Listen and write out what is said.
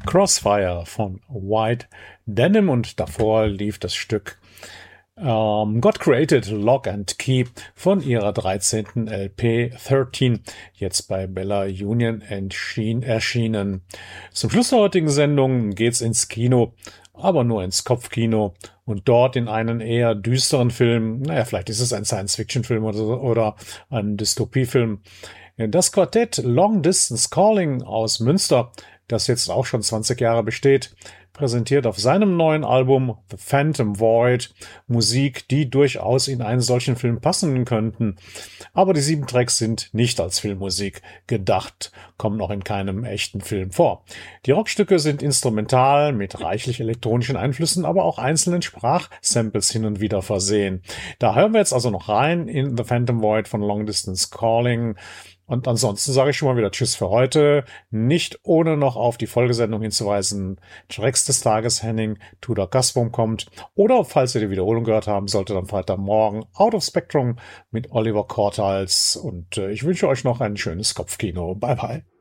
Crossfire von White Denim und davor lief das Stück God Created Lock and Key von ihrer 13. LP 13, jetzt bei Bella Union erschienen. Zum Schluss der heutigen Sendung geht's ins Kino, aber nur ins Kopfkino und dort in einen eher düsteren Film, naja, vielleicht ist es ein Science-Fiction-Film oder ein Dystopiefilm. Das Quartett Long Distance Calling aus Münster, das jetzt auch schon 20 Jahre besteht, präsentiert auf seinem neuen Album The Phantom Void Musik, die durchaus in einen solchen Film passen könnten. Aber die 7 Tracks sind nicht als Filmmusik gedacht, kommen auch in keinem echten Film vor. Die Rockstücke sind instrumental mit reichlich elektronischen Einflüssen, aber auch einzelnen Sprachsamples hin und wieder versehen. Da hören wir jetzt also noch rein in The Phantom Void von Long Distance Calling. Und ansonsten sage ich schon mal wieder Tschüss für heute. Nicht ohne noch auf die Folgesendung hinzuweisen. Tracks des Tages, Henning, Tudor Gasbom kommt. Oder, falls ihr die Wiederholung gehört haben solltet, am Freitagmorgen Out of Spectrum mit Oliver Cortals. Und ich wünsche euch noch ein schönes Kopfkino. Bye bye.